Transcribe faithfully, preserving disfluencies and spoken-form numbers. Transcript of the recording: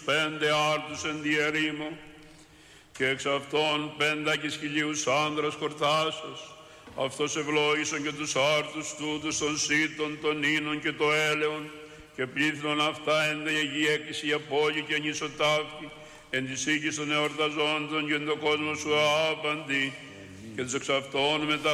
πέντε άρτους εν τη ερήμο, και εξ αυτών πέντα και σκυλίους άνδρας χορτάσας. Αυτός ευλόγησον και τους άρτους τούτους των σύτων, των ίνων και το έλεον, και πλήθυνον αυτά εν δε Αγία Εκκλησία πόλη και νησοτάφτη, εν της οίκης των εορταζόντων και εν το κόσμο σου άπαντη, και τους εξ αυτών μετα